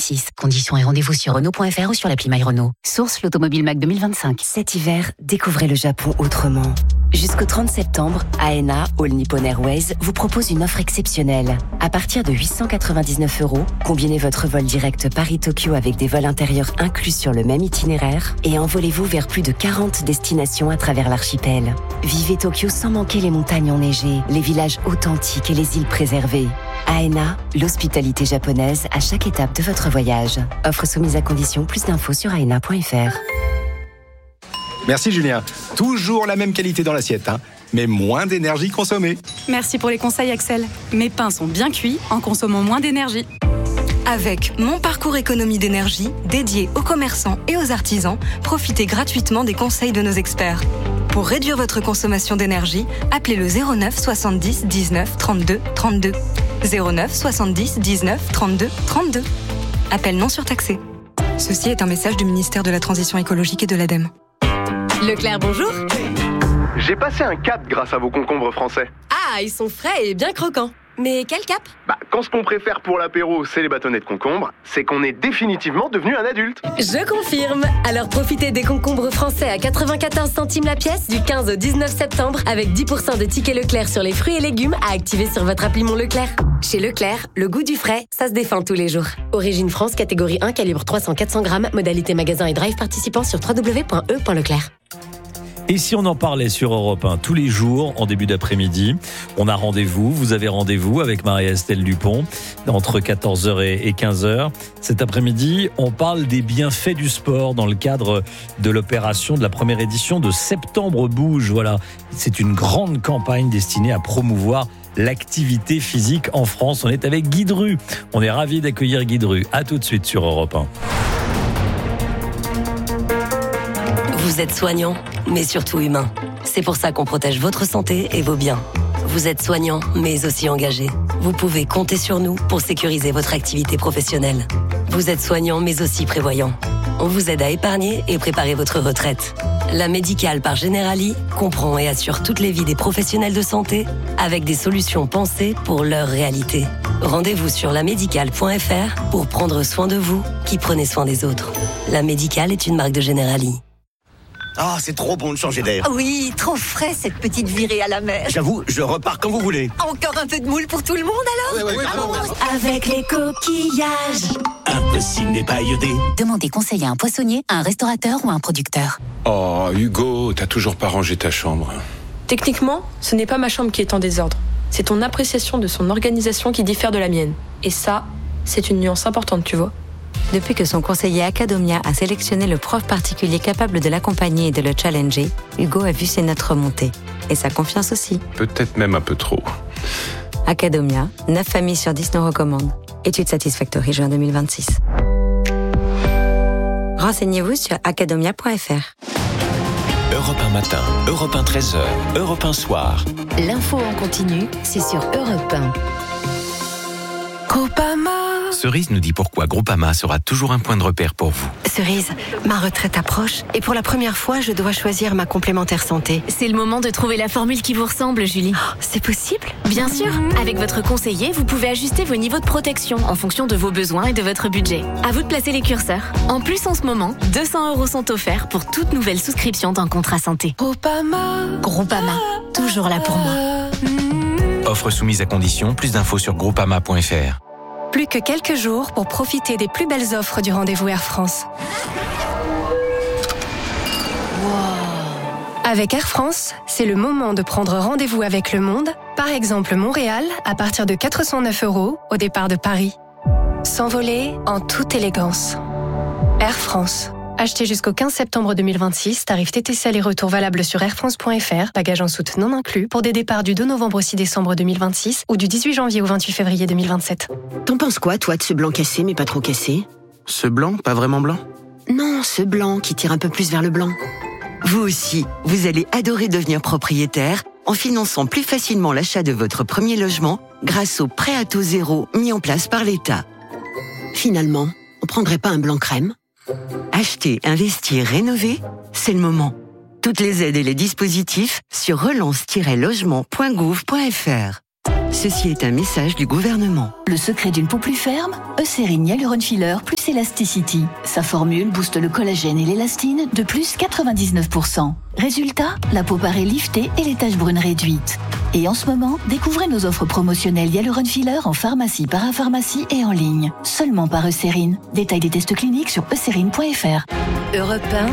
2026. Conditions et rendez-vous sur Renault.fr ou sur l'appli My Renault. Source l'Automobile Mac 2025. Cet hiver, découvrez le Japon autrement. Jusqu'au 30 septembre, ANA, All Nippon Airways, vous propose une offre exceptionnelle. À partir de 899 €, combinez votre vol direct Paris-Tokyo avec des vols intérieurs inclus sur le même itinéraire et envolez-vous vers plus de 40 destinations à travers l'archipel. Vivez Tokyo sans manquer les montagnes enneigées, les villages authentiques et les îles préservées. ANA, l'hospitalité japonaise à chaque étape de votre voyage. Offre soumise à condition, plus d'infos sur aena.fr. Merci Julien. Toujours la même qualité dans l'assiette, mais moins d'énergie consommée. Merci pour les conseils Axel. Mes pains sont bien cuits en consommant moins d'énergie. Avec Mon Parcours Économie d'énergie, dédié aux commerçants et aux artisans, profitez gratuitement des conseils de nos experts. Pour réduire votre consommation d'énergie, appelez le 09 70 19 32 32. 09 70 19 32 32. Appel non surtaxé. Ceci est un message du ministère de la Transition écologique et de l'ADEME. Leclerc, bonjour. J'ai passé un cap grâce à vos concombres français. Ah, ils sont frais et bien croquants. Mais quel cap ? Quand ce qu'on préfère pour l'apéro, c'est les bâtonnets de concombre, c'est qu'on est définitivement devenu un adulte. Je confirme. Alors profitez des concombres français à 94 centimes la pièce du 15 au 19 septembre avec 10% de tickets Leclerc sur les fruits et légumes à activer sur votre appli Mon Leclerc. Chez Leclerc, le goût du frais, ça se défend tous les jours. Origine France, catégorie 1, calibre 300-400 grammes, modalité magasin et drive participant sur www.e.leclerc. Et si on en parlait sur Europe 1 tous les jours, en début d'après-midi, on a rendez-vous, vous avez rendez-vous avec Marie-Estelle Dupont, entre 14h et 15h. Cet après-midi, on parle des bienfaits du sport dans le cadre de l'opération de la première édition de Septembre Bouge. Voilà, c'est une grande campagne destinée à promouvoir l'activité physique en France. On est avec Guy Dru. On est ravis d'accueillir Guy Dru. À tout de suite sur Europe 1. Vous êtes soignant, mais surtout humain. C'est pour ça qu'on protège votre santé et vos biens. Vous êtes soignant, mais aussi engagé. Vous pouvez compter sur nous pour sécuriser votre activité professionnelle. Vous êtes soignant, mais aussi prévoyant. On vous aide à épargner et préparer votre retraite. La Médicale par Generali comprend et assure toutes les vies des professionnels de santé avec des solutions pensées pour leur réalité. Rendez-vous sur lamédicale.fr pour prendre soin de vous qui prenez soin des autres. La Médicale est une marque de Generali. Ah, c'est trop bon de changer d'air. Oui, trop frais cette petite virée à la mer. J'avoue, je repars quand vous voulez. Encore un peu de moule pour tout le monde alors ? Ouais, Avec les coquillages. Impossible n'est pas iodé. Demandez conseil à un poissonnier, à un restaurateur ou à un producteur. Oh, Hugo, t'as toujours pas rangé ta chambre. Techniquement, ce n'est pas ma chambre qui est en désordre. C'est ton appréciation de son organisation qui diffère de la mienne. Et ça, c'est une nuance importante, tu vois. Depuis que son conseiller Academia a sélectionné le prof particulier capable de l'accompagner et de le challenger, Hugo a vu ses notes remonter. Et sa confiance aussi. Peut-être même un peu trop. Academia, 9 familles sur 10 nous recommandent. Étude Satisfactory, juin 2026. Renseignez-vous sur academia.fr. Europe 1 matin, Europe 1 13h, Europe 1 soir. L'info en continu, c'est sur Europe 1. Groupama. Cerise nous dit pourquoi Groupama sera toujours un point de repère pour vous. Cerise, ma retraite approche et pour la première fois, je dois choisir ma complémentaire santé. C'est le moment de trouver la formule qui vous ressemble, Julie. Oh, c'est possible ? Bien sûr. Avec votre conseiller, vous pouvez ajuster vos niveaux de protection en fonction de vos besoins et de votre budget. À vous de placer les curseurs. En plus, en ce moment, 200 € sont offerts pour toute nouvelle souscription d'un contrat santé. Groupama, toujours là pour moi. Offre soumise à condition, plus d'infos sur groupama.fr. Plus que quelques jours pour profiter des plus belles offres du rendez-vous Air France. Avec Air France, c'est le moment de prendre rendez-vous avec le monde, par exemple Montréal, à partir de 409 € au départ de Paris. S'envoler en toute élégance. Air France. Acheté jusqu'au 15 septembre 2026, tarif TTC aller-retour valable sur airfrance.fr, bagages en soute non inclus, pour des départs du 2 novembre au 6 décembre 2026 ou du 18 janvier au 28 février 2027. T'en penses quoi, toi, de ce blanc cassé mais pas trop cassé ? Ce blanc, pas vraiment blanc ? Non, ce blanc qui tire un peu plus vers le blanc. Vous aussi, vous allez adorer devenir propriétaire en finançant plus facilement l'achat de votre premier logement grâce au prêt à taux zéro mis en place par l'État. Finalement, on prendrait pas un blanc crème ? Acheter, investir, rénover, c'est le moment. Toutes les aides et les dispositifs sur relance-logement.gouv.fr. Ceci est un message du gouvernement. Le secret d'une peau plus ferme, Eucérine Hyaluron Filler plus Elasticity. Sa formule booste le collagène et l'élastine de plus 99%. Résultat, la peau paraît liftée et les taches brunes réduites. Et en ce moment, découvrez nos offres promotionnelles Hyaluron Filler en pharmacie, parapharmacie et en ligne. Seulement par Eucérine. Détail des tests cliniques sur eucérine.fr. Europe 1.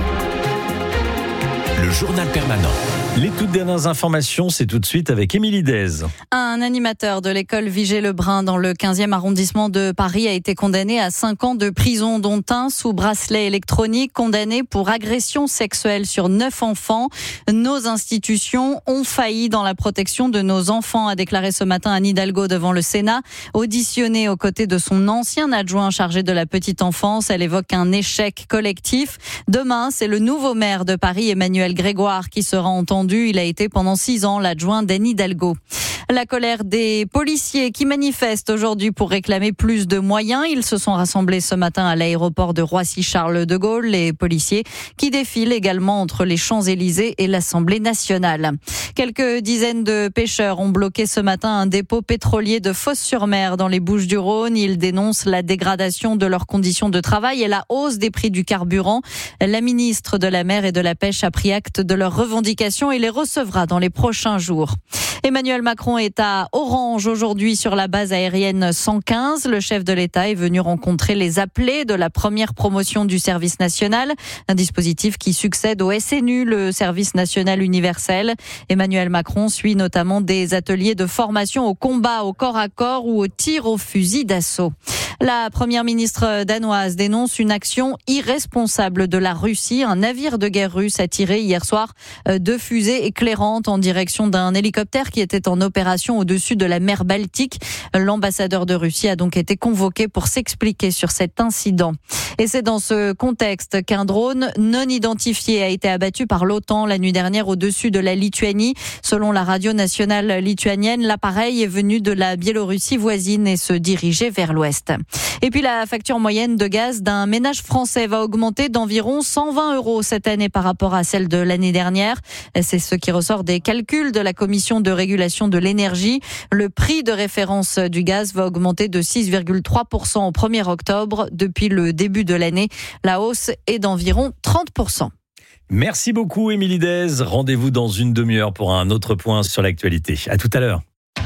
Le journal permanent. Les toutes dernières informations, c'est tout de suite avec Émilie Dez. Un animateur de l'école Vigée-Lebrun dans le 15e arrondissement de Paris a été condamné à 5 ans de prison, dont un sous bracelet électronique, condamné pour agression sexuelle sur 9 enfants. Nos institutions ont failli dans la protection de nos enfants, a déclaré ce matin Anne Hidalgo devant le Sénat. Auditionnée aux côtés de son ancien adjoint chargé de la petite enfance, elle évoque un échec collectif. Demain, c'est le nouveau maire de Paris, Emmanuel Grégoire, qui sera entendu. Il a été pendant 6 ans l'adjoint d'Anne Hidalgo. La colère des policiers qui manifestent aujourd'hui pour réclamer plus de moyens. Ils se sont rassemblés ce matin à l'aéroport de Roissy-Charles de Gaulle. Les policiers qui défilent également entre les Champs-Élysées et l'Assemblée nationale. Quelques dizaines de pêcheurs ont bloqué ce matin un dépôt pétrolier de Fos-sur-Mer dans les Bouches-du-Rhône. Ils dénoncent la dégradation de leurs conditions de travail et la hausse des prix du carburant. La ministre de la Mer et de la Pêche a pris acte de leurs revendications et les recevra dans les prochains jours. Emmanuel Macron est à Orange aujourd'hui sur la base aérienne 115. Le chef de l'État est venu rencontrer les appelés de la première promotion du service national, un dispositif qui succède au SNU, le service national universel. Emmanuel Macron suit notamment des ateliers de formation au combat au corps à corps ou au tir au fusil d'assaut. La première ministre danoise dénonce une action irresponsable de la Russie. Un navire de guerre russe a tiré hier soir 2 fusées éclairantes en direction d'un hélicoptère qui était en opération au-dessus de la mer Baltique. L'ambassadeur de Russie a donc été convoqué pour s'expliquer sur cet incident. Et c'est dans ce contexte qu'un drone non identifié a été abattu par l'OTAN la nuit dernière au-dessus de la Lituanie. Selon la radio nationale lituanienne, l'appareil est venu de la Biélorussie voisine et se dirigeait vers l'ouest. Et puis la facture moyenne de gaz d'un ménage français va augmenter d'environ 120 € cette année par rapport à celle de l'année dernière. C'est ce qui ressort des calculs de la Commission de régulation de l'énergie. Le prix de référence du gaz va augmenter de 6,3% au 1er octobre. Depuis le début de l'année, la hausse est d'environ 30%. Merci beaucoup Émilie Dez. Rendez-vous dans une demi-heure pour un autre point sur l'actualité. À tout à l'heure.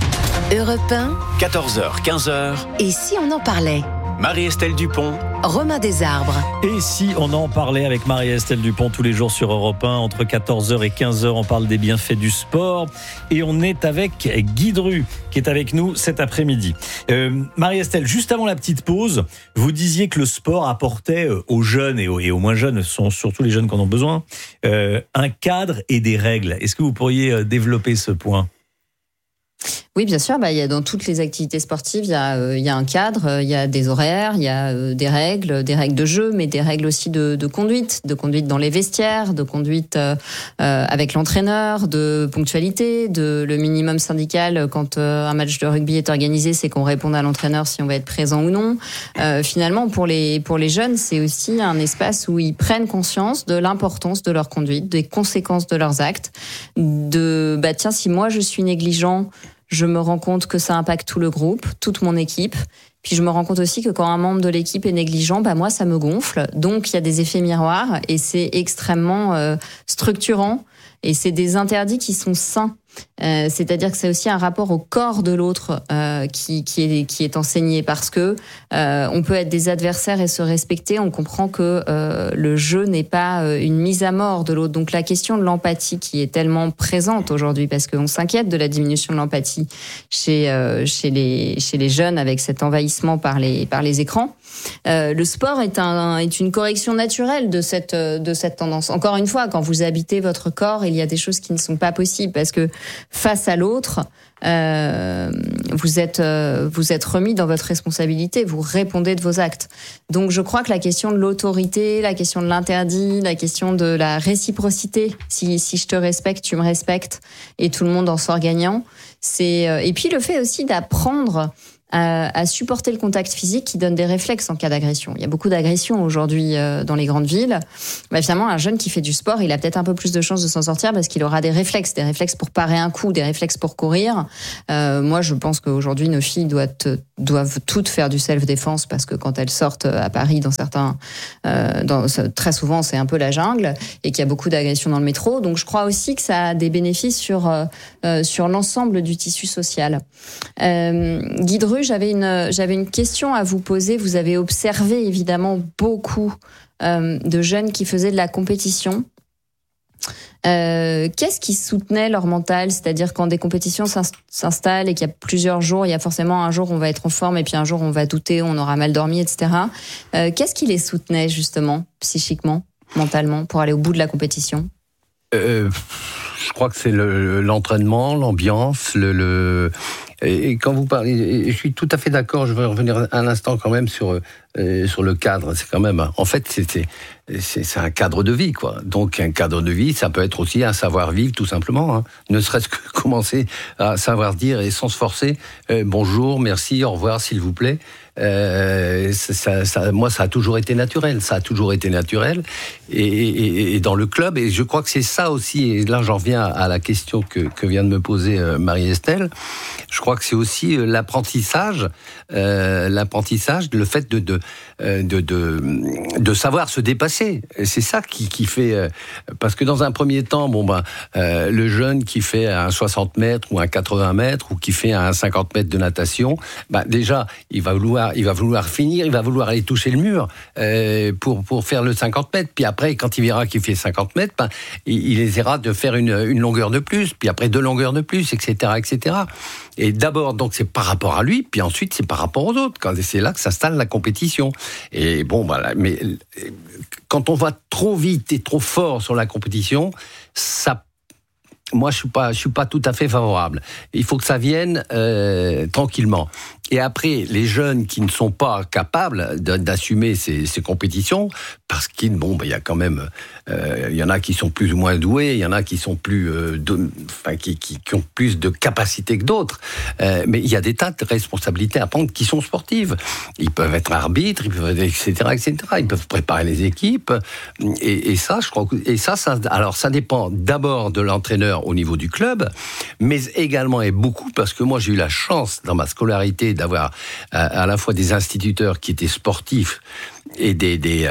Europe 1. 14h, 15h. Et si on en parlait ? Marie-Estelle Dupont. Romain Desarbres. Et si on en parlait avec Marie-Estelle Dupont tous les jours sur Europe 1, entre 14h et 15h, on parle des bienfaits du sport. Et on est avec Guy Dru, qui est avec nous cet après-midi. Marie-Estelle, juste avant la petite pause, vous disiez que le sport apportait aux jeunes et aux moins jeunes, ce sont surtout les jeunes qui en ont besoin, un cadre et des règles. Est-ce que vous pourriez développer ce point ? Oui, bien sûr. Il y a dans toutes les activités sportives, il y a un cadre, il y a des horaires, il y a des règles de jeu, mais des règles aussi de conduite dans les vestiaires, de conduite avec l'entraîneur, de ponctualité, de le minimum syndical quand un match de rugby est organisé, c'est qu'on réponde à l'entraîneur si on va être présent ou non. Finalement, pour les jeunes, c'est aussi un espace où ils prennent conscience de l'importance de leur conduite, des conséquences de leurs actes, tiens, si moi je suis négligent, je me rends compte que ça impacte tout le groupe, toute mon équipe. Puis je me rends compte aussi que quand un membre de l'équipe est négligent, moi ça me gonfle. Donc il y a des effets miroirs et c'est extrêmement structurant. Et c'est des interdits qui sont sains. C'est-à-dire que c'est aussi un rapport au corps de l'autre qui est enseigné parce que on peut être des adversaires et se respecter. On comprend que le jeu n'est pas une mise à mort de l'autre. Donc la question de l'empathie qui est tellement présente aujourd'hui parce qu'on s'inquiète de la diminution de l'empathie chez les jeunes avec cet envahissement par les écrans. Le sport est une correction naturelle de cette tendance. Encore une fois, quand vous habitez votre corps, il y a des choses qui ne sont pas possibles parce que face à l'autre, vous êtes remis dans votre responsabilité, vous répondez de vos actes. Donc je crois que la question de l'autorité, la question de l'interdit, la question de la réciprocité, si je te respecte, tu me respectes, et tout le monde en sort gagnant, et puis le fait aussi d'apprendre à supporter le contact physique qui donne des réflexes en cas d'agression. Il y a beaucoup d'agressions aujourd'hui dans les grandes villes. Finalement, un jeune qui fait du sport, il a peut-être un peu plus de chances de s'en sortir parce qu'il aura des réflexes pour parer un coup, des réflexes pour courir. Moi, je pense qu'aujourd'hui, nos filles doivent toutes faire du self-défense parce que quand elles sortent à Paris, très souvent, c'est un peu la jungle et qu'il y a beaucoup d'agressions dans le métro. Donc, je crois aussi que ça a des bénéfices sur l'ensemble du tissu social. Guy Dru, j'avais une question à vous poser. Vous avez observé évidemment beaucoup de jeunes qui faisaient de la compétition. Qu'est-ce qui soutenait leur mental ? C'est-à-dire quand des compétitions s'installent et qu'il y a plusieurs jours, il y a forcément un jour où on va être en forme et puis un jour on va douter, on aura mal dormi, etc. Qu'est-ce qui les soutenait justement, psychiquement, mentalement, pour aller au bout de la compétition ? Je crois que c'est l'entraînement, l'ambiance, et quand vous parlez, et je suis tout à fait d'accord, je vais revenir un instant quand même sur le cadre. C'est quand même, en fait, c'est un cadre de vie, quoi. Donc un cadre de vie, ça peut être aussi un savoir-vivre, tout simplement. Hein. Ne serait-ce que commencer à savoir dire et sans se forcer, bonjour, merci, au revoir, s'il vous plaît. Moi, ça a toujours été naturel. Ça a toujours été naturel. Et dans le club, et je crois que c'est ça aussi, et là j'en reviens à la question que vient de me poser Marie-Estelle, je crois que c'est aussi l'apprentissage, le fait de savoir se dépasser. C'est ça qui fait... parce que dans un premier temps, le jeune qui fait un 60 mètres ou un 80 mètres ou qui fait un 50 mètres de natation, déjà, il va vouloir finir, il va vouloir aller toucher le mur pour faire le 50 mètres. Puis après, quand il verra qu'il fait 50 mètres, il essaiera de faire une longueur de plus, puis après 2 longueurs de plus, etc., etc. Et d'abord, donc, c'est par rapport à lui, puis ensuite, c'est par rapport aux autres. C'est là que s'installe la compétition. Et mais quand on va trop vite et trop fort sur la compétition, moi, je suis pas tout à fait favorable. Il faut que ça vienne tranquillement. Et après, les jeunes qui ne sont pas capables d'assumer ces compétitions, parce qu'il y a quand même, il y en a qui sont plus ou moins doués, il y en a qui sont plus, qui ont plus de capacités que d'autres. Mais il y a des tas de responsabilités à prendre qui sont sportives. Ils peuvent être arbitres, ils peuvent être, etc., etc. Ils peuvent préparer les équipes. Et ça, je crois alors ça dépend d'abord de l'entraîneur au niveau du club, mais également et beaucoup parce que moi j'ai eu la chance dans ma scolarité d'avoir à la fois des instituteurs qui étaient sportifs et des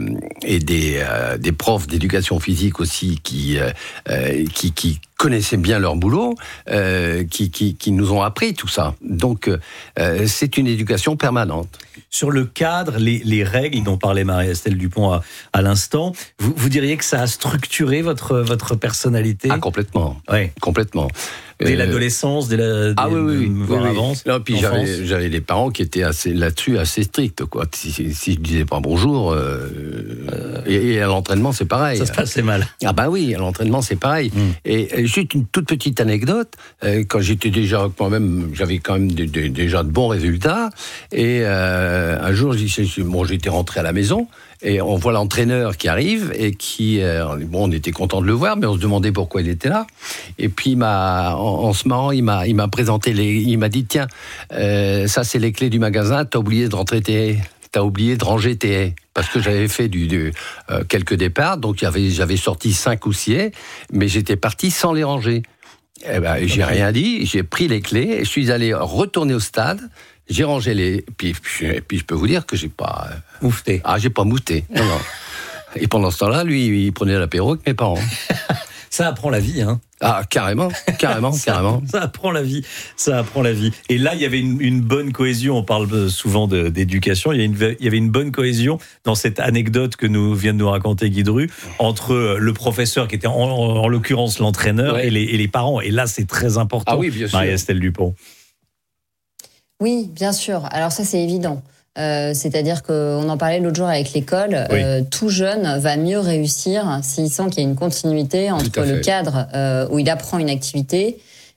profs d'éducation physique aussi qui connaissaient bien leur boulot, qui nous ont appris tout ça. Donc c'est une éducation permanente. Sur le cadre, les règles dont parlait Marie-Estelle Dupont à l'instant, vous diriez que ça a structuré votre personnalité ? Ah, complètement. Ouais. Complètement. Dès l'adolescence, voire avant. Là, puis j'avais des parents qui étaient là-dessus assez stricts, quoi. Si je disais pas bonjour, et à l'entraînement c'est pareil. Ça se passait mal. Ah oui, à l'entraînement c'est pareil. Et juste une toute petite anecdote, quand j'étais déjà j'avais quand même déjà de bons résultats. Et un jour, j'étais rentré à la maison. Et on voit l'entraîneur qui arrive et on était content de le voir, mais on se demandait pourquoi il était là. Et puis en se marrant, il m'a présenté il m'a dit tiens, ça c'est les clés du magasin, t'as oublié de ranger tes haies. Parce que j'avais fait quelques départs, donc j'avais sorti 5 ou 6 haies, mais j'étais parti sans les ranger. J'ai rien dit, j'ai pris les clés, je suis allé retourner au stade. J'ai rangé puis je peux vous dire que j'ai pas moufté. Ah, j'ai pas moufté. Non. Et pendant ce temps-là, lui, il prenait l'apéro avec mes parents. Ça apprend la vie, hein. Ah, carrément. Ça apprend la vie. Et là, il y avait une bonne cohésion. On parle souvent d'éducation. Il y avait une bonne cohésion dans cette anecdote que vient de nous raconter Guy Dru entre le professeur qui était en l'occurrence l'entraîneur et les parents. Et là, c'est très important. Ah oui, bien sûr. Marie-Estelle Dupont. Oui, bien sûr. Alors ça, c'est évident. C'est-à-dire qu'on en parlait l'autre jour avec l'école. Oui. Tout jeune va mieux réussir s'il sent qu'il y a une continuité entre le cadre où il apprend une activité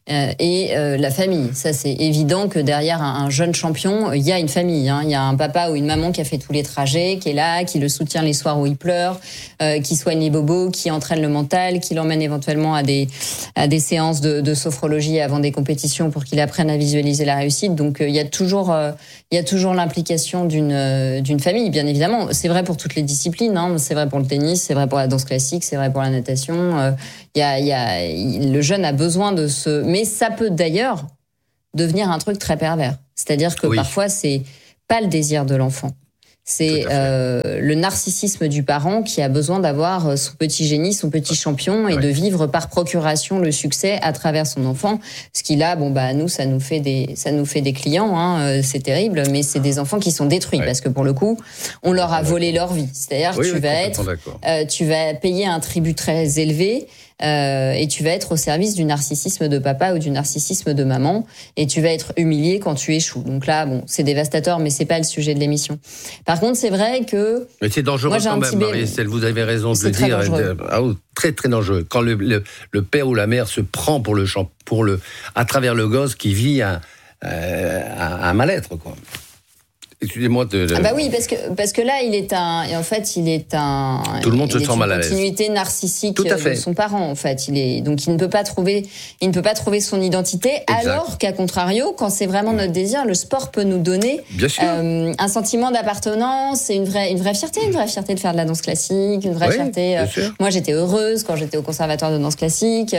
la famille. Ça, c'est évident que derrière un jeune champion, il y a une famille. Il y a un papa ou une maman qui a fait tous les trajets, qui est là, qui le soutient les soirs où il pleure, qui soigne les bobos, qui entraîne le mental, qui l'emmène éventuellement à des séances de sophrologie avant des compétitions pour qu'il apprenne à visualiser la réussite. Donc, il y a toujours l'implication d'une famille, bien évidemment. C'est vrai pour toutes les disciplines. C'est vrai pour le tennis, c'est vrai pour la danse classique, c'est vrai pour la natation. Le jeune a besoin de mais ça peut d'ailleurs devenir un truc très pervers. C'est-à-dire que parfois, c'est pas le désir de l'enfant. C'est le narcissisme du parent qui a besoin d'avoir son petit génie, son petit champion et de vivre par procuration le succès à travers son enfant. Ce qui là, nous, ça nous fait des clients, c'est terrible, mais c'est des enfants qui sont détruits parce que pour le coup, on leur a volé leur vie. C'est-à-dire que tu vas payer un tribut très élevé. Et tu vas être au service du narcissisme de papa ou du narcissisme de maman, et tu vas être humilié quand tu échoues. Donc là, c'est dévastateur, mais c'est pas le sujet de l'émission. Par contre, c'est vrai que... Mais c'est dangereux quand même, Marie-Estelle, vous avez raison de le dire. Très, très dangereux. Quand le père ou la mère se prend à travers le gosse qui vit un mal-être, quoi. Excusez-moi de... Ah bah oui, parce que là, il est tout le monde se sent mal à l'aise. Continuité narcissique de son parent, en fait. Donc il ne peut pas trouver son identité. Exact. Alors qu'à contrario, quand c'est vraiment notre désir, le sport peut nous donner un sentiment d'appartenance et une vraie fierté de faire de la danse classique, une vraie fierté. Moi, j'étais heureuse quand j'étais au conservatoire de danse classique.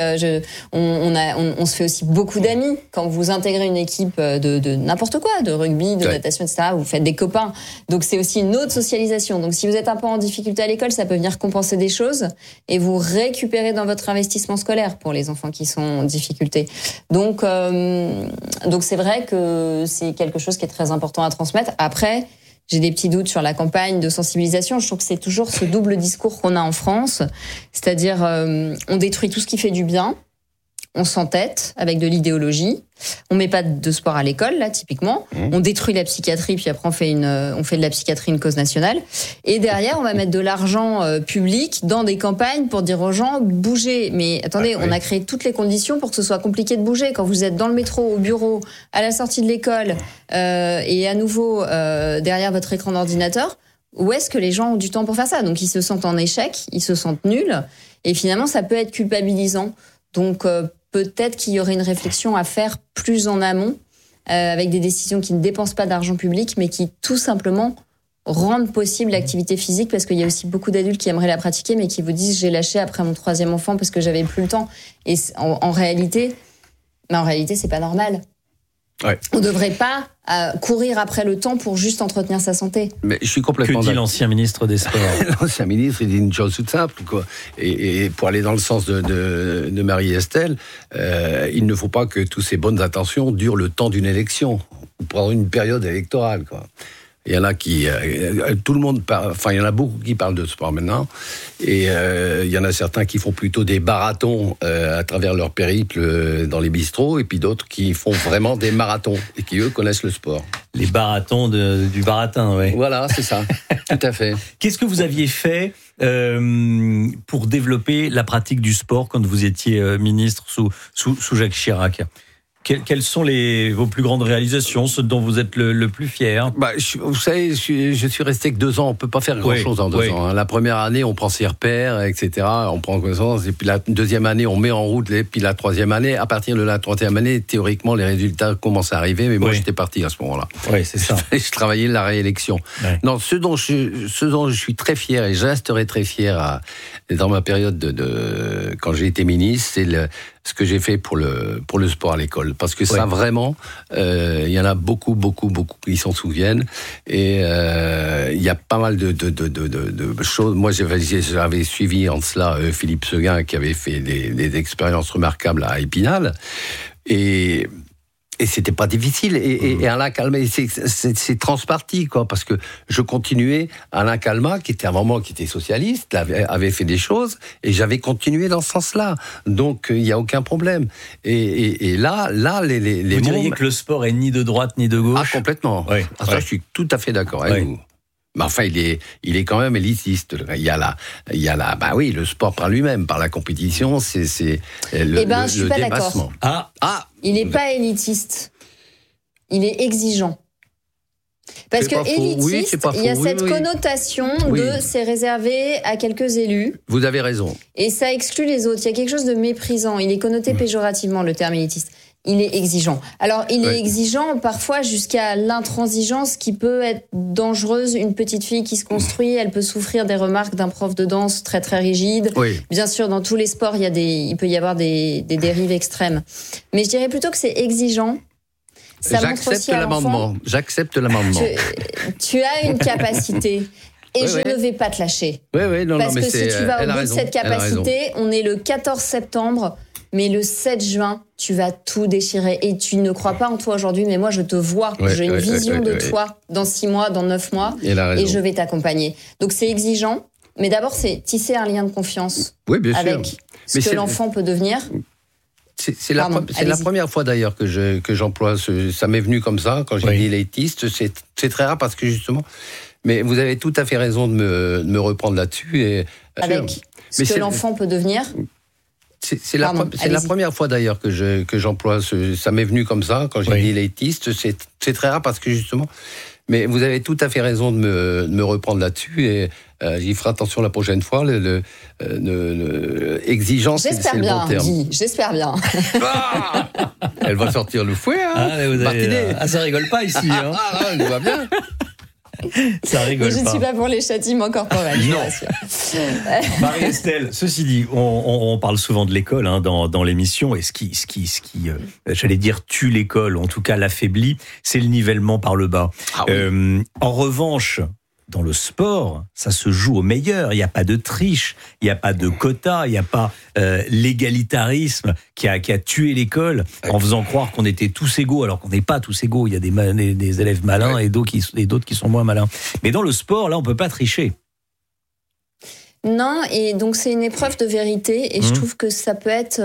On se fait aussi beaucoup d'amis quand vous intégrez une équipe de n'importe quoi, de rugby, de natation, etc. Vous faites des copains. Donc c'est aussi une autre socialisation. Donc si vous êtes un peu en difficulté à l'école, ça peut venir compenser des choses et vous récupérer dans votre investissement scolaire pour les enfants qui sont en difficulté. Donc c'est vrai que c'est quelque chose qui est très important à transmettre. Après, j'ai des petits doutes sur la campagne de sensibilisation. Je trouve que c'est toujours ce double discours qu'on a en France. C'est-à-dire, on détruit tout ce qui fait du bien. On s'entête avec de l'idéologie. On met pas de sport à l'école, là, typiquement. On détruit la psychiatrie, puis après on fait de la psychiatrie une cause nationale. Et derrière, on va mettre de l'argent public dans des campagnes pour dire aux gens, bougez. Mais attendez, on a créé toutes les conditions pour que ce soit compliqué de bouger. Quand vous êtes dans le métro, au bureau, à la sortie de l'école, et à nouveau derrière votre écran d'ordinateur, où est-ce que les gens ont du temps pour faire ça? Donc ils se sentent en échec, ils se sentent nuls, et finalement ça peut être culpabilisant. Donc peut-être qu'il y aurait une réflexion à faire plus en amont, avec des décisions qui ne dépensent pas d'argent public, mais qui tout simplement rendent possible l'activité physique, parce qu'il y a aussi beaucoup d'adultes qui aimeraient la pratiquer, mais qui vous disent j'ai lâché après mon 3e enfant parce que j'avais plus le temps. Et en réalité, c'est pas normal. On ne devrait pas courir après le temps pour juste entretenir sa santé. Mais je suis complètement Que dit l'ancien ministre des Sports? L'ancien ministre, il dit une chose toute simple, quoi. Et pour aller dans le sens de Marie-Estelle, il ne faut pas que toutes ces bonnes intentions durent le temps d'une élection, ou pendant une période électorale, quoi. Il y en a qui... tout le monde parle... Enfin, il y en a beaucoup qui parlent de sport maintenant. Et il y en a certains qui font plutôt des marathons à travers leur périple dans les bistrots. Et puis d'autres qui font vraiment des marathons et qui, eux, connaissent le sport. Les barathons du baratin, oui. Voilà, c'est ça. Tout à fait. Qu'est-ce que vous aviez fait pour développer la pratique du sport quand vous étiez ministre sous Jacques Chirac ? Quelles sont vos plus grandes réalisations, ceux dont vous êtes le plus fier? Vous savez, je suis resté que 2 ans. On peut pas faire grand-chose en 2 ans. La première année, on prend ses repères, etc. On prend connaissance. Et puis la deuxième année, on met en route. Et puis la 3e année, à partir de la 3e année, théoriquement, les résultats commencent à arriver. Mais moi, j'étais parti à ce moment-là. Oui, c'est ça. Je travaillais la réélection. Ouais. Non, ce dont je suis très fier, et je resterai très fier dans ma période quand j'ai été ministre, c'est ce que j'ai fait pour le sport à l'école. Parce que ça, vraiment, il y en a beaucoup qui s'en souviennent. Et il y a pas mal de choses. Moi, j'avais suivi en cela Philippe Seguin, qui avait fait des expériences remarquables à Épinal. Et c'était pas difficile. Et Alain Calmat, c'est transparti, quoi, parce que je continuais. Alain Calmat, qui était socialiste, avait fait des choses, et j'avais continué dans ce sens-là. Donc, il n'y a aucun problème. Et là, les vous diriez que le sport est ni de droite ni de gauche? Ah, complètement. Ça, je suis tout à fait d'accord avec vous. Mais enfin, il est quand même élitiste. Il y a le sport par lui-même, par la compétition, c'est je suis pas dépassement. d'accord. Il n'est pas élitiste. Il est exigeant. Parce que élitiste, il y a cette connotation de c'est réservé à quelques élus. Vous avez raison. Et ça exclut les autres. Il y a quelque chose de méprisant. Il est connoté péjorativement, le terme élitiste. Il est exigeant. Alors, il est exigeant parfois jusqu'à l'intransigeance qui peut être dangereuse. Une petite fille qui se construit, elle peut souffrir des remarques d'un prof de danse très très rigide. Oui. Bien sûr, dans tous les sports, il peut y avoir des dérives extrêmes. Mais je dirais plutôt que c'est exigeant. J'accepte l'amendement. Tu as une capacité. Et je ne vais pas te lâcher. Parce que si tu vas au bout de cette capacité, on est le 14 septembre. Mais le 7 juin, tu vas tout déchirer. Et tu ne crois pas en toi aujourd'hui, mais moi, je te vois. J'ai une vision de toi dans 6 mois, dans 9 mois. Et je vais t'accompagner. Donc, c'est exigeant. Mais d'abord, c'est tisser un lien de confiance avec ce que l'enfant peut devenir. C'est la première fois, d'ailleurs, que j'emploie ça m'est venu comme ça, quand j'ai dit élitiste. C'est très rare parce que, justement... Mais vous avez tout à fait raison de me reprendre là-dessus. Avec ce que l'enfant peut devenir... C'est la première fois d'ailleurs que j'emploie ça m'est venu comme ça quand j'ai dit élitiste. C'est très rare parce que justement, mais vous avez tout à fait raison de me reprendre là-dessus et j'y ferai attention la prochaine fois. Exigence, c'est le bon terme. J'espère bien. Elle va sortir le fouet, hein. Ça rigole pas ici. Hein. Tout va bien. Ça rigole pas. Je ne suis pas pour les châtiments corporels. Non. Marie-Estelle, ceci dit, on parle souvent de l'école dans l'émission, et ce qui j'allais dire, tue l'école, en tout cas l'affaiblit, c'est le nivellement par le bas. En revanche, dans le sport, ça se joue au meilleur. Il n'y a pas de triche, il n'y a pas de quota, il n'y a pas l'égalitarisme qui a tué l'école en faisant croire qu'on était tous égaux, alors qu'on n'est pas tous égaux. Il y a des élèves malins et d'autres qui sont moins malins. Mais dans le sport, là, on ne peut pas tricher. Non, et donc c'est une épreuve de vérité, et je trouve que ça peut être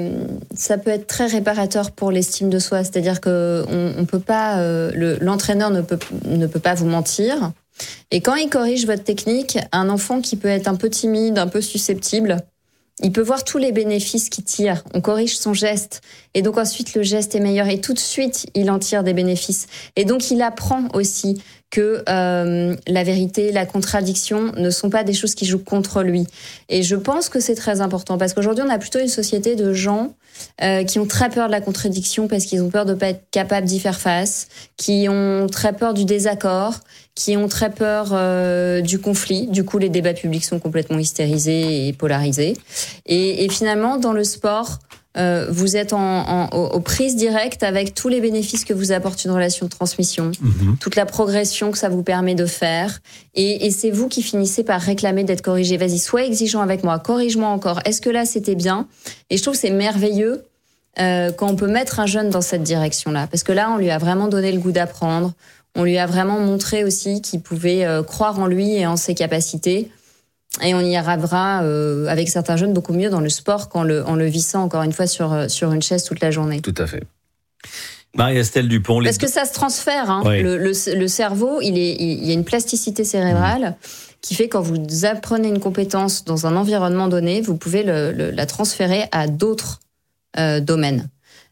très réparateur pour l'estime de soi. C'est-à-dire que on peut pas, l'entraîneur ne peut pas vous mentir. Et quand il corrige votre technique, un enfant qui peut être un peu timide, un peu susceptible, il peut voir tous les bénéfices qu'il tire. On corrige son geste. Et donc ensuite, le geste est meilleur. Et tout de suite, il en tire des bénéfices. Et donc, il apprend aussi que la vérité, la contradiction ne sont pas des choses qui jouent contre lui. Et je pense que c'est très important. Parce qu'aujourd'hui, on a plutôt une société de gens qui ont très peur de la contradiction parce qu'ils ont peur de ne pas être capables d'y faire face, qui ont très peur du désaccord, qui ont très peur du conflit. Du coup, les débats publics sont complètement hystérisés et polarisés. Et finalement, dans le sport, vous êtes aux prises directes avec tous les bénéfices que vous apporte une relation de transmission, toute la progression que ça vous permet de faire. Et c'est vous qui finissez par réclamer d'être corrigé. Vas-y, sois exigeant avec moi, corrige-moi encore. Est-ce que là, c'était bien ? Et je trouve que c'est merveilleux quand on peut mettre un jeune dans cette direction-là. Parce que là, on lui a vraiment donné le goût d'apprendre. On lui a vraiment montré aussi qu'il pouvait croire en lui et en ses capacités. Et on y arrivera avec certains jeunes beaucoup mieux dans le sport qu'en le vissant encore une fois sur une chaise toute la journée. Tout à fait. Marie-Estelle Dupont. Parce que ça se transfère. Hein. Oui. Le cerveau, il y a une plasticité cérébrale qui fait quand vous apprenez une compétence dans un environnement donné, vous pouvez la transférer à d'autres domaines.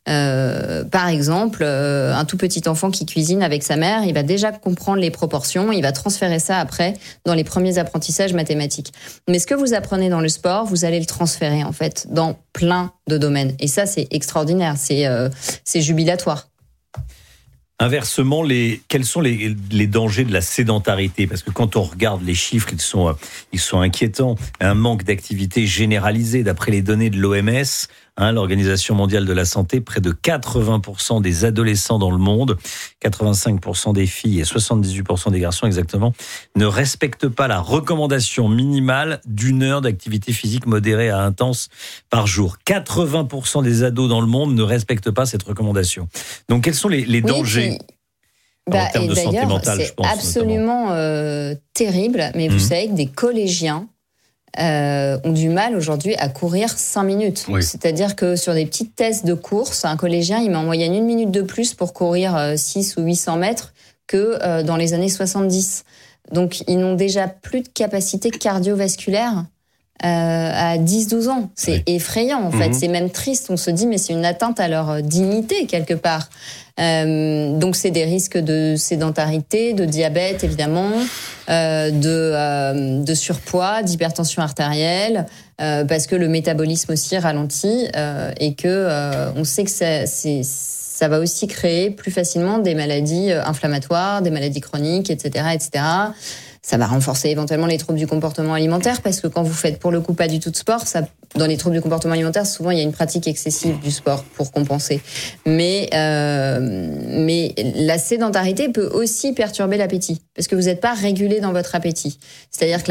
Par exemple, un tout petit enfant qui cuisine avec sa mère, il va déjà comprendre les proportions, il va transférer ça après dans les premiers apprentissages mathématiques. Mais ce que vous apprenez dans le sport, vous allez le transférer en fait dans plein de domaines. Et ça, c'est extraordinaire, c'est jubilatoire. Inversement, quels sont les dangers de la sédentarité ? Parce que quand on regarde les chiffres, ils sont inquiétants. Un manque d'activité généralisée, d'après les données de l'OMS, l'Organisation mondiale de la santé, près de 80% des adolescents dans le monde, 85% des filles et 78% des garçons exactement, ne respectent pas la recommandation minimale d'1 heure d'activité physique modérée à intense par jour. 80% des ados dans le monde ne respectent pas cette recommandation. Donc quels sont les dangers en termes de santé mentale, je pense. C'est absolument terrible, mais vous savez que des collégiens ont du mal aujourd'hui à courir 5 minutes. Oui. C'est-à-dire que sur des petites tests de course, un collégien, il met en moyenne 1 minute de plus pour courir 6 ou 800 mètres que dans les années 70. Donc, ils n'ont déjà plus de capacité cardiovasculaire à 10-12 ans. C'est effrayant, en fait. C'est même triste. On se dit, mais c'est une atteinte à leur dignité, quelque part. Donc, c'est des risques de sédentarité, de diabète, évidemment, de surpoids, d'hypertension artérielle, parce que le métabolisme aussi ralentit et que on sait que ça va aussi créer plus facilement des maladies inflammatoires, des maladies chroniques, etc., etc. Ça va renforcer éventuellement les troubles du comportement alimentaire, parce que quand vous faites pour le coup pas du tout de sport, dans les troubles du comportement alimentaire, souvent il y a une pratique excessive du sport pour compenser. Mais la sédentarité peut aussi perturber l'appétit, parce que vous n'êtes pas régulé dans votre appétit. C'est-à-dire que